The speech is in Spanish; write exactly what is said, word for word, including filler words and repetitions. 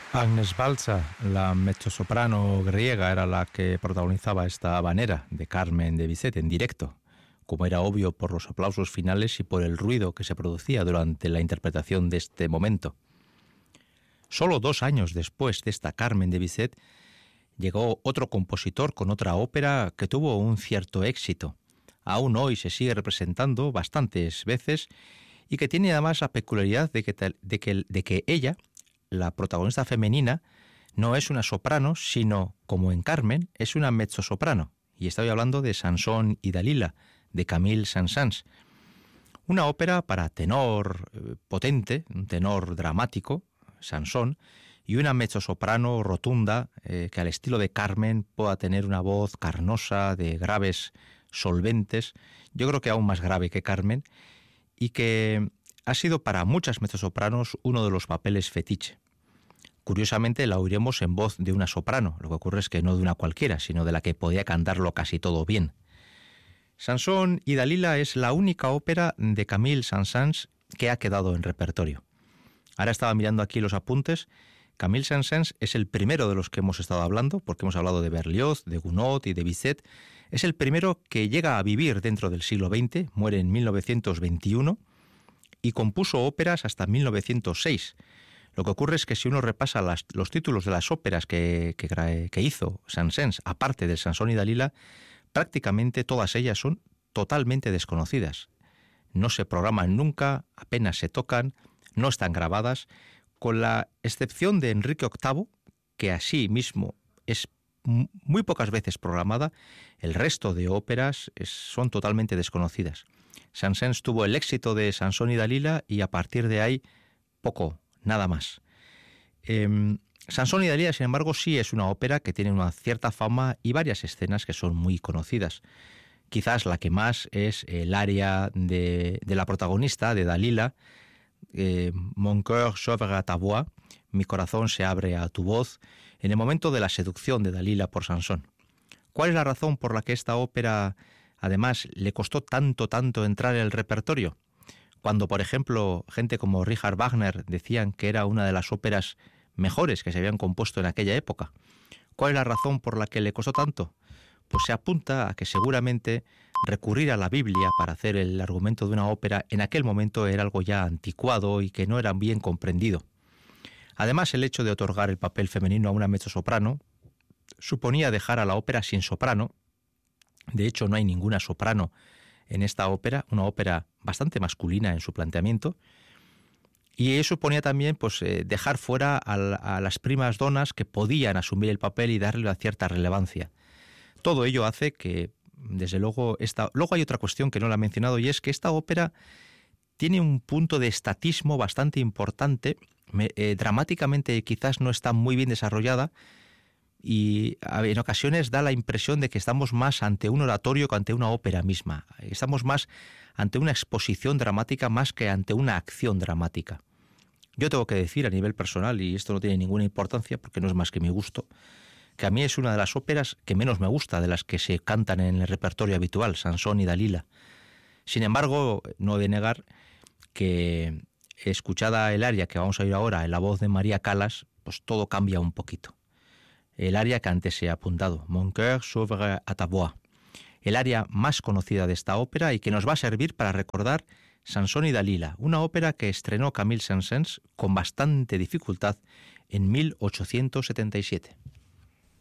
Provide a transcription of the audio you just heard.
Agnes Balza, la mezzosoprano griega, era la que protagonizaba esta habanera de Carmen de Bizet en directo, como era obvio por los aplausos finales y por el ruido que se producía durante la interpretación de este momento. Solo dos años después de esta Carmen de Bizet, llegó otro compositor con otra ópera que tuvo un cierto éxito. Aún hoy se sigue representando bastantes veces y que tiene además la peculiaridad de que, de que, de que ella, la protagonista femenina, no es una soprano, sino, como en Carmen, es una mezzosoprano. Y estoy hablando de Sansón y Dalila, de Camille Saint-Saëns. Una ópera para tenor eh, potente, un tenor dramático, Sansón, y una mezzosoprano rotunda eh, que al estilo de Carmen pueda tener una voz carnosa, de graves solventes, yo creo que aún más grave que Carmen, y que ha sido para muchas mezzosopranos uno de los papeles fetiche. Curiosamente la oiremos en voz de una soprano, lo que ocurre es que no de una cualquiera, sino de la que podía cantarlo casi todo bien. Sansón y Dalila es la única ópera de Camille Saint-Saëns que ha quedado en repertorio. Ahora estaba mirando aquí los apuntes. Camille Saint-Saëns es el primero de los que hemos estado hablando, porque hemos hablado de Berlioz, de Gounod y de Bizet. Es el primero que llega a vivir dentro del siglo veinte, muere en mil novecientos veintiuno, y compuso óperas hasta mil novecientos seis. Lo que ocurre es que si uno repasa las, los títulos de las óperas que, que, que hizo Saint-Saëns, aparte del Sansón y Dalila, prácticamente todas ellas son totalmente desconocidas. No se programan nunca, apenas se tocan, no están grabadas, con la excepción de Enrique octavo, que así mismo es muy pocas veces programada. El resto de óperas es, son totalmente desconocidas. Saint-Saëns tuvo el éxito de Sansón y Dalila y a partir de ahí poco, nada más. Eh, Sansón y Dalila, sin embargo, sí es una ópera que tiene una cierta fama y varias escenas que son muy conocidas. Quizás la que más es el aria de, de la protagonista, de Dalila, eh, Mon cœur s'ouvre à ta voix, mi corazón se abre a tu voz, en el momento de la seducción de Dalila por Sansón. ¿Cuál es la razón por la que esta ópera, además, le costó tanto, tanto entrar en el repertorio? Cuando, por ejemplo, gente como Richard Wagner decían que era una de las óperas mejores que se habían compuesto en aquella época. ¿Cuál es la razón por la que le costó tanto? Pues se apunta a que seguramente recurrir a la Biblia para hacer el argumento de una ópera en aquel momento era algo ya anticuado y que no era bien comprendido. Además, el hecho de otorgar el papel femenino a una mezzosoprano suponía dejar a la ópera sin soprano. De hecho, no hay ninguna soprano en esta ópera, una ópera bastante masculina en su planteamiento. Y eso suponía también pues, eh, dejar fuera a, la, a las primas donas que podían asumir el papel y darle una cierta relevancia. Todo ello hace que, desde luego, esta... luego hay otra cuestión que no la he mencionado y es que esta ópera tiene un punto de estatismo bastante importante, me, eh, dramáticamente quizás no está muy bien desarrollada y en ocasiones da la impresión de que estamos más ante un oratorio que ante una ópera misma. Estamos más ante una exposición dramática más que ante una acción dramática. Yo tengo que decir a nivel personal, y esto no tiene ninguna importancia porque no es más que mi gusto, que a mí es una de las óperas que menos me gusta de las que se cantan en el repertorio habitual, Sansón y Dalila. Sin embargo, no he de negar que, escuchada el aria que vamos a oír ahora en la voz de María Callas, pues todo cambia un poquito. El aria que antes se ha apuntado, Mon cœur s'ouvre à ta voix, el aria más conocida de esta ópera y que nos va a servir para recordar Sansón y Dalila, una ópera que estrenó Camille Saint-Saëns con bastante dificultad en mil ochocientos setenta y siete.